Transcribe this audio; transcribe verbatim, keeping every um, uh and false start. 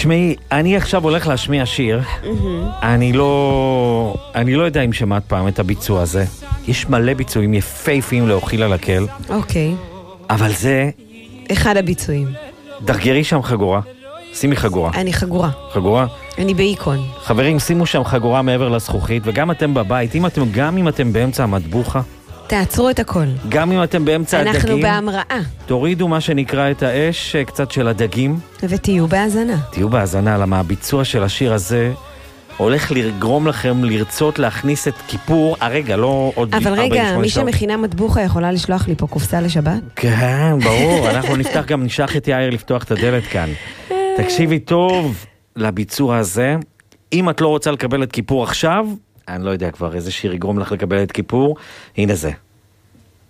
תשמעי, אני עכשיו הולך להשמיע שיר. אני לא... אני לא יודע אם שמעת פעם את הביצוע הזה. יש מלא ביצועים יפהפיים להאכיל על הקל. אוקיי. אבל זה... אחד הביצועים. דרגרי שם חגורה. שימי חגורה. אני חגורה. חגורה? אני באיקון. חברים, שימו שם חגורה מעבר לזכוכית, וגם אתם בבית, אם אתם, גם אם אתם באמצע המטבוחה, תעצרו את הכל. גם אם אתם באמצע הדגים, אנחנו בהמראה. תורידו מה שנקרא את האש, קצת של הדגים. ותהיו בהאזנה. תהיו בהאזנה, למה הביצוע של השיר הזה הולך לגרום לכם לרצות להכניס את כיפור, הרגע, לא עוד אבל ארבעים ושמונה רגע, מי שעות. שמכינה מטבוחה יכולה לשלוח לי פה קופסה לשבת? כן, ברור, אנחנו נפתח גם, נשלח את יאיר לפתוח את הדלת כאן. תקשיבי טוב לביצוע הזה. אם את לא רוצה לקבל את כיפור עכשיו, אני לא יודע כבר איזה שיר יגרום לך לקבל את כיפור, הנה זה.